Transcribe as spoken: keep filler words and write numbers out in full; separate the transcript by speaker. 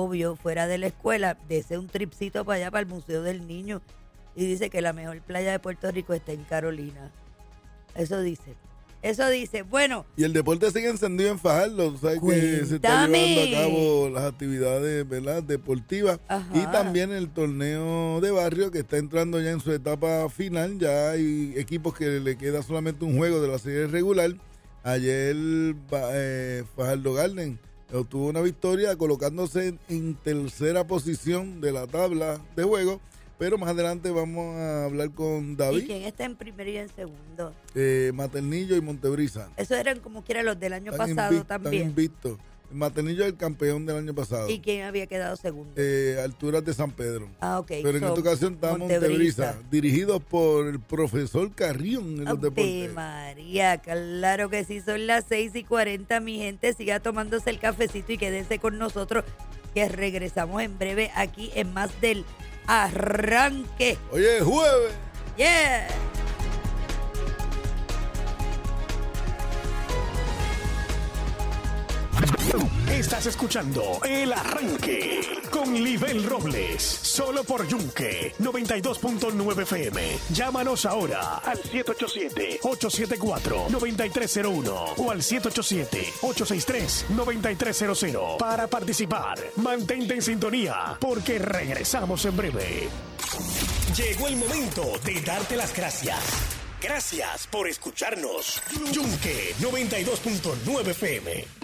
Speaker 1: novio fuera de la escuela, dese un tripcito para allá, para el Museo del Niño. Y dice que la mejor playa de Puerto Rico está en Carolina. Eso dice. Eso dice. Bueno.
Speaker 2: Y el deporte sigue encendido en Fajardo. ¿Sabes que se está llevando a cabo las actividades, ¿verdad?, deportivas?
Speaker 1: Ajá.
Speaker 2: Y también el torneo de barrio que está entrando ya en su etapa final. Ya hay equipos que le queda solamente un juego de la serie regular. Ayer eh, Fajardo Garden obtuvo una victoria colocándose en tercera posición de la tabla de juego. Pero más adelante vamos a hablar con David.
Speaker 1: ¿Y quién está en primero y en segundo?
Speaker 2: Eh, Maternillo y Montebrisa.
Speaker 1: Esos eran como quiera los del año
Speaker 2: Están
Speaker 1: pasado
Speaker 2: invic-
Speaker 1: también.
Speaker 2: Están invictos. Maternillo es el campeón del año pasado.
Speaker 1: ¿Y quién había quedado segundo?
Speaker 2: Eh, Alturas de San Pedro.
Speaker 1: Ah, ok.
Speaker 2: Pero en
Speaker 1: So,
Speaker 2: esta ocasión está
Speaker 1: Montebrisa.
Speaker 2: Montebrisa, dirigido por el profesor Carrión en los
Speaker 1: Ave
Speaker 2: deportes.
Speaker 1: María, claro que sí, son las seis y cuarenta, mi gente. Siga tomándose el cafecito y quédense con nosotros, que regresamos en breve aquí en Más del Arranque.
Speaker 2: Oye, es jueves.
Speaker 1: Yeah.
Speaker 3: Estás escuchando El Arranque con Libel Robles, solo por Yunque noventa y dos punto nueve F M. Llámanos ahora al siete ocho siete, ocho siete cuatro, nueve tres cero uno o al siete ocho siete, ocho seis tres, nueve tres cero cero para participar. Mantente en sintonía porque regresamos en breve. Llegó el momento de darte las gracias. Gracias por escucharnos. Yunque noventa y dos punto nueve F M.